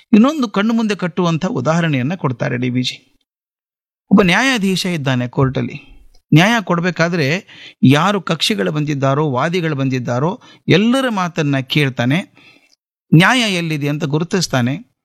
ಇನ್ನೊಂದು ಕಣ್ಣು ಮುಂದೆ ಕಟ್ಟುವಂಥ ಉದಾಹರಣೆಯನ್ನ ಕೊಡ್ತಾರೆ ಡಿ ವಿ ಜಿ. ಒಬ್ಬ ನ್ಯಾಯಾಧೀಶ ಇದ್ದಾನೆ ಕೋರ್ಟಲ್ಲಿ. ನ್ಯಾಯ ಕೊಡಬೇಕಾದ್ರೆ ಯಾರು ಕಕ್ಷಿಗಳು ಬಂದಿದ್ದಾರೋ, ವಾದಿಗಳು ಬಂದಿದ್ದಾರೋ ಎಲ್ಲರ ಮಾತನ್ನ ಕೇಳ್ತಾನೆ. ನ್ಯಾಯ ಎಲ್ಲಿದೆ ಅಂತ ಗುರುತಿಸ್ತಾನೆ.